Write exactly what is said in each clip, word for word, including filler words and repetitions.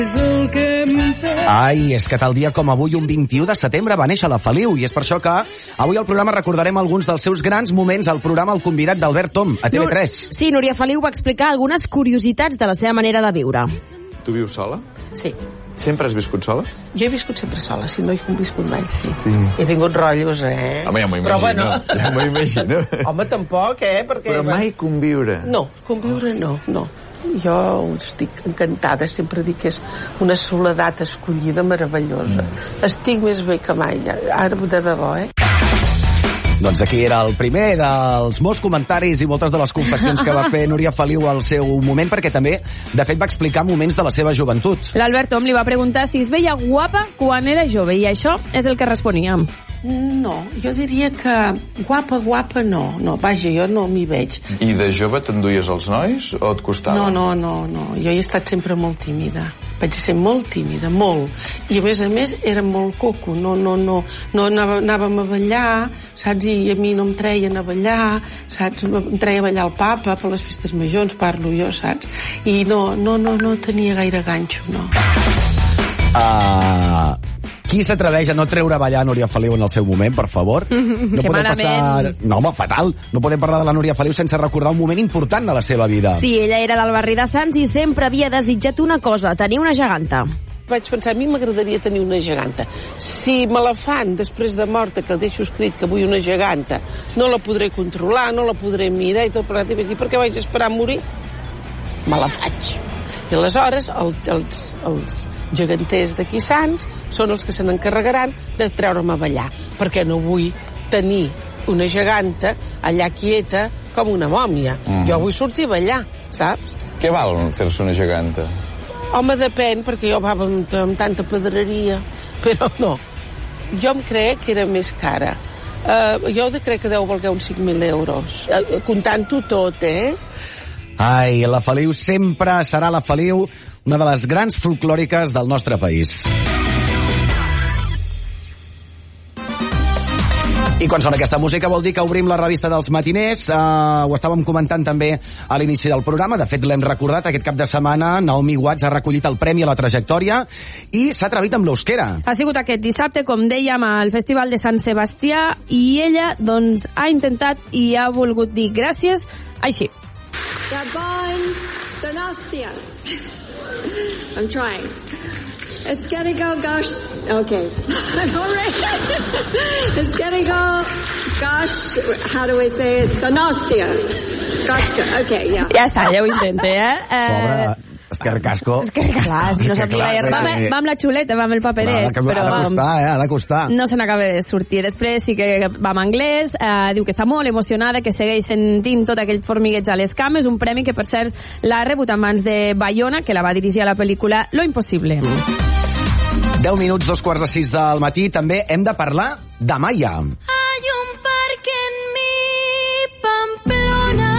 Ai, és que tal dia com avui, un vint-i-u de setembre, va néixer la Feliu, i és per això que avui al programa recordarem alguns dels seus grans moments al programa El convidat d'Albert Tom, a T V tres. Sí, Núria Feliu va explicar algunes curiositats de la seva manera de viure. Tu vius sola? Sí. Sempre has viscut sola? Jo he viscut sempre sola, si no he viscut mai, sí. Sí. He tingut rotllos, eh? Home, ja m'ho imagino. Però, bueno... Ja m'ho imagino. Home, tampoc, eh? Perquè... Però mai conviure. No, conviure no, no. Jo estic encantada, sempre dic que és una soledat escollida meravellosa. Mm. Estic més bé que mai, ara de debò, eh? Doncs aquí era el primer dels molts comentaris i moltes de les confessions que va fer Núria Feliu al seu moment, perquè també, de fet, va explicar moments de la seva joventut. L'Albert Tom li va preguntar si es veia guapa quan era jove, i això és el que responia. No, jo diria que guapa, guapa no. No, vaja, jo no m'hi veig. I de jove t'enduies els nois o et costava? No, no, no, no. Jo he estat sempre molt tímida. Vaig ser molt tímida, molt. I a més a més era molt coco. No, no, no, no anava, anàvem a ballar, saps? I a mi no em treien a ballar, saps? Em treia a ballar el papa per les festes majors, parlo jo, saps? I no, no, no, no tenia gaire ganxo, no. Ah... Uh... Qui s'atreveix a no treure a ballar Núria Feliu en el seu moment, per favor? No que podem passar... No, home, fatal. No podem parlar de la Núria Feliu sense recordar un moment important de la seva vida. Sí, ella era del barri de Sants i sempre havia desitjat una cosa, tenir una geganta. Vaig pensar, a mi m'agradaria tenir una geganta. Si me la fan després de morta, que deixo escrit que vull una geganta, no la podré controlar, no la podré mirar i tot per aquí, perquè vaig esperar a morir, me la faig. I aleshores el, els, els geganters d'aquí Sants són els que se n'encarregaran de treure'm a ballar, perquè no vull tenir una geganta allà quieta com una mòmia. Mm. Jo vull sortir a ballar, saps? Què val fer-se una geganta? Home, depèn, perquè jo va amb, amb tanta pedreria, però no. Jo em crec que era més cara. Uh, jo crec que deu valer uns cinc mil euros, uh, comptant-ho tot, eh? Ai, la Feliu sempre serà la Feliu, una de les grans folclòriques del nostre país. I quan sona aquesta música vol dir que obrim la revista dels matiners. Uh, ho estàvem comentant també a l'inici del programa. De fet, l'hem recordat aquest cap de setmana. Naomi Watts ha recollit el Premi a la Trajectòria i s'ha atrevit amb l'euskera. Ha sigut aquest dissabte, com dèiem, al Festival de Sant Sebastià, i ella, doncs, ha intentat i ha volgut dir gràcies així. I'm trying. It's gonna go, gosh. Okay. I'm all right. It's gonna go, gosh. How do I say it? Donostia. Gosh. Okay, yeah. Ja està, ja ho intente, eh? Pobra, Esquerra Casco. Esquerra Casco. No sap gaire. Va, va amb la xuleta, va amb el paperet. Ha de costar, eh? Ha de costar. No se n'acaba de sortir. Després sí que va amb anglès, eh, diu que està molt emocionada, que segueix sentint tot aquell formigueig a les cames, un premi que, per cert, l'ha rebut en mans de Bayona, que la va dirigir a la pel·lícula Lo Impossible. deu minuts, dos quarts de sis del matí. També hem de parlar de Maya. Hay un parque en mi Pamplona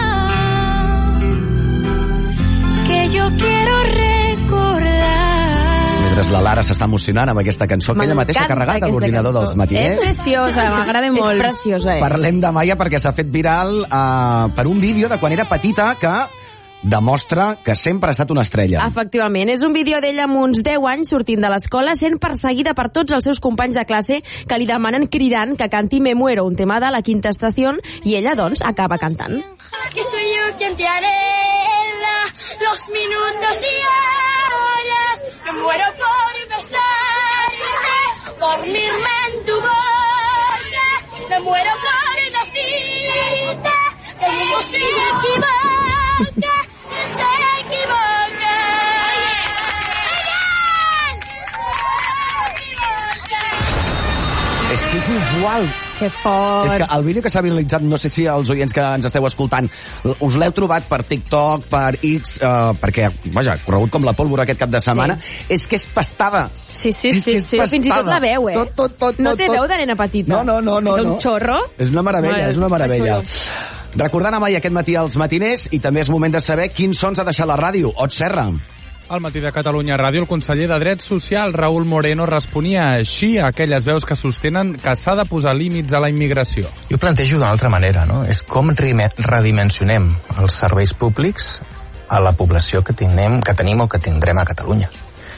que yo quiero recordar. Mentre la Lara s'està emocionant amb aquesta cançó que ella mateixa ha carregat a l'ordinador dels matiners. És preciosa, m'agrada molt. És preciosa, eh? Parlem de Maya perquè s'ha fet viral uh, per un vídeo de quan era petita que demostra que sempre ha estat una estrella. Efectivament, és un vídeo d'ella amb uns deu anys sortint de l'escola, sent perseguida per tots els seus companys de classe que li demanen cridant que canti Me Muero, un tema de La Quinta Estación, i ella, doncs, acaba cantant. Que soy yo quien te arregla los minutos y horas. Me muero por besarte, dormirme en tu boca. Me muero por decirte que el mundo se equivoca. Se equivoca. És que és igual. Que fort. És que el vídeo que s'ha viralitzat, no sé si els oients que ens esteu escoltant us l'heu trobat per TikTok, per X, uh, perquè, vaja, corregut com la pólvora aquest cap de setmana, sí. És que és pastada. Sí, sí, és sí, sí. Fins i tot la veu, eh? Tot, tot, tot, no té tot. veu de nena petita. No, no, no. És no, que no. un xorro. És una meravella, no, és una meravella. Recordant a Mai aquest matí als matiners, i també és moment de saber quins sons ha deixat la ràdio. Ot Serra. Al matí de Catalunya Ràdio, el conseller de Drets Socials, Raúl Moreno, responia així a aquelles veus que sostenen que s'ha de posar límits a la immigració. Jo plantejo d'una altra manera, no? És com redimensionem els serveis públics a la població que tenim, que tenim o que tindrem a Catalunya.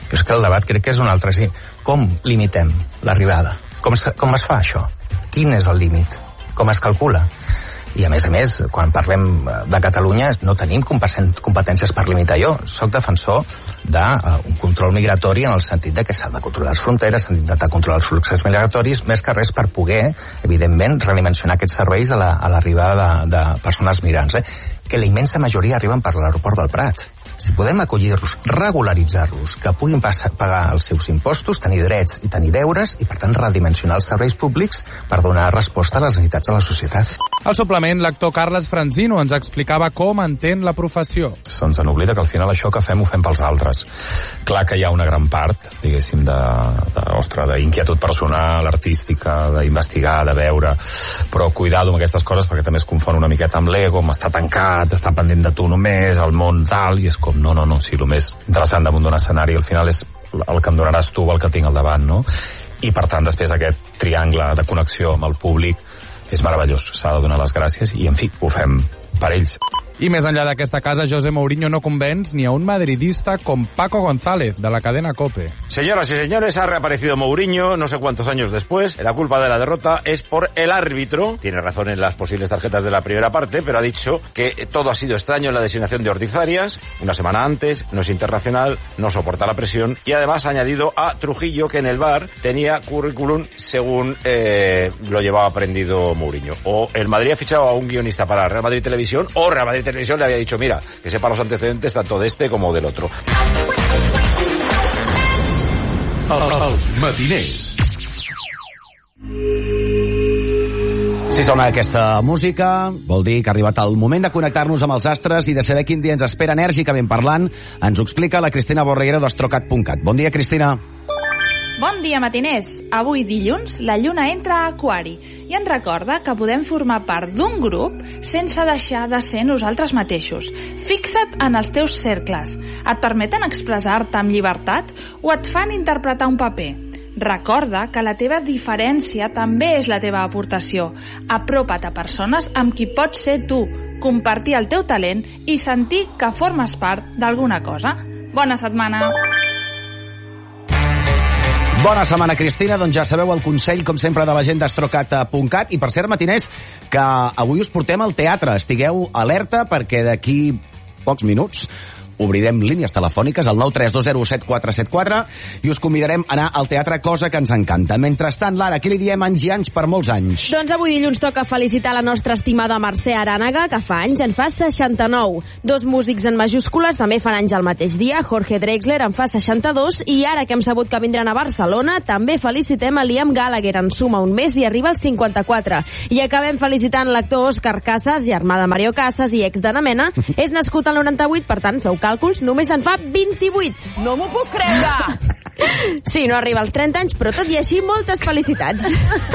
Que és que el debat crec que és un altre. Sí. Com limitem l'arribada? Com, com es fa això? Quin és el límit? Com es calcula? I a més a més, quan parlem de Catalunya no tenim competències per limitar. Jo soc defensor d'un control migratori en el sentit de que s'han de controlar les fronteres, s'han d'intentar controlar els fluxos migratoris, més que res per poder, evidentment, redimensionar aquests serveis a l'arribada la, de, de persones migrants. Eh? Que la immensa majoria arriben per l'aeroport del Prat. Si podem acollir-los, regularitzar-los, que puguin passar, pagar els seus impostos, tenir drets i tenir deures, i per tant redimensionar els serveis públics per donar resposta a les necessitats de la societat. Al suplement, l'actor Carles Franzino ens explicava com entén la professió. Se'ns n'oblida que al final això que fem ho fem pels altres. Clar que hi ha una gran part, diguéssim, de, de, ostres, d'inquietud personal, artística, d'investigar, de veure, però cuidado amb aquestes coses perquè també es confon una miqueta amb l'ego, amb estar tancat, estar pendent de tu només, el món tal, i és com, no, no, no, sí, el més interessant damunt d'un escenari al final és el que em donaràs tu, el que tinc al davant, no? I per tant després aquest triangle de connexió amb el públic és meravellós, s'ha de donar les gràcies i en fi, ho fem per ells. I més enllà d'aquesta casa, José Mourinho no convenç ni a un madridista com Paco González, de la cadena COPE. Señoras y señores, ha reaparecido Mourinho no sé cuántos años después. La culpa de la derrota es por el árbitro. Tiene razón en las posibles tarjetas de la primera parte, pero ha dicho que todo ha sido extraño en la designación de Ortiz Arias. Una semana antes, no es internacional, no soporta la presión. Y además ha añadido a Trujillo que en el V A R tenía currículum según eh, lo llevaba aprendido Mourinho. O el Madrid ha fichado a un guionista para Real Madrid Televisión, o Real Madrid Televisión le había dicho, mira, que sepa los antecedentes tanto de este como del otro. Els matiners. Si sona aquesta música, vol dir que ha arribat el moment de connectar-nos amb els astres i de saber quin dia ens espera enèrgicament parlant. Ens ho explica la Cristina Borreguera d'Astrocat punt cat. Bon dia, Cristina. Bon dia, matiners. Avui dilluns la lluna entra a Aquari i ens recorda que podem formar part d'un grup sense deixar de ser nosaltres mateixos. Fixa't en els teus cercles. Et permeten expressar-te amb llibertat o et fan interpretar un paper? Recorda que la teva diferència també és la teva aportació. Apropa't a persones amb qui pots ser tu, compartir el teu talent i sentir que formes part d'alguna cosa. Bona setmana! Bona setmana, Cristina. Doncs ja sabeu el consell, com sempre, de la gent d'Astrocat punt cat. I per cert, matiners, que avui us portem al teatre. Estigueu alerta perquè d'aquí pocs minuts obrirem línies telefòniques al nou tres dos zero set quatre set quatre i us convidarem a anar al teatre, cosa que ens encanta. Mentrestant, Lara, què li diem anys i anys per molts anys? Doncs avui dilluns toca felicitar la nostra estimada Mercè Arànega, que fa anys, en fa seixanta-nou. Dos músics en majúscules també fan anys el mateix dia. Jorge Drexler en fa seixanta-dos i ara que hem sabut que vindran a Barcelona també felicitem a Liam Gallagher, en suma un mes i arriba als cinquanta-quatre. I acabem felicitant l'actor Òscar Casas, germà de Mario Casas i ex d'Anna Mena. És nascut al noranta-vuit, per tant, feu càlculs, només en fa vint-i-vuit. No m'ho puc creure! Sí, no arriba als trenta anys, però tot i així, moltes felicitats.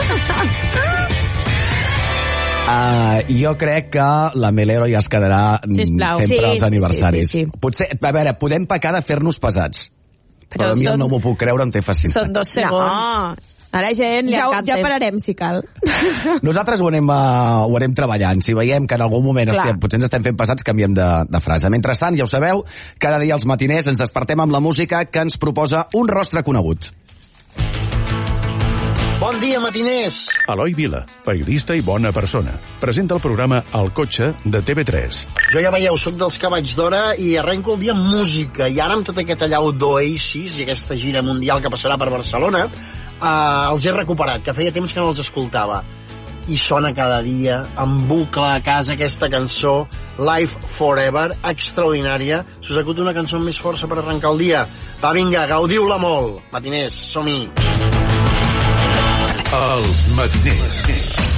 Uh, jo crec que la Melero ja es quedarà Sisplau. sempre sí, als aniversaris. Sí, sí, sí. Potser, a veure, podem pecar de fer-nos pesats, però, però a mi són... no m'ho puc creure, em té fascinat. Són dos segons. No. A la gent li ja, ja pararem, si cal. Nosaltres ho anem, uh, ho anem treballant. Si veiem que en algun moment estem, potser ens estem fent pesats, canviem de, de frase. Mentrestant, ja ho sabeu, cada dia als matiners ens despertem amb la música que ens proposa un rostre conegut. Bon dia, matiners! Eloi Vila, periodista i bona persona. Presenta el programa El cotxe de T V tres. Jo ja veieu, soc dels que vaig d'hora i arrenco el dia amb música. I ara amb tot aquest allau d'Oasis i aquesta gira mundial que passarà per Barcelona, eh, els he recuperat, que feia temps que no els escoltava. I sona cada dia, en bucle a casa, aquesta cançó, Life Forever, extraordinària. Si us acut una cançó amb més força per arrencar el dia, va, vinga, gaudiu-la molt. Matiners, som-hi! Els matiners.